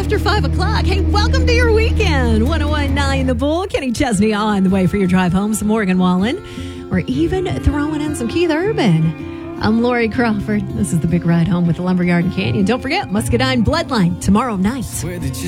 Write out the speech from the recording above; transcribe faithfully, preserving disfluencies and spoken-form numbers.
after five o'clock. Hey, welcome to your weekend. one oh one point nine The Bull. Kenny Chesney on the way for your drive home. Some Morgan Wallen. We're even throwing in some Keith Urban. I'm Lori Crawford. This is the Big Ride Home with the Lumberyard and Canyon. Don't forget, Muscadine Bloodline tomorrow night.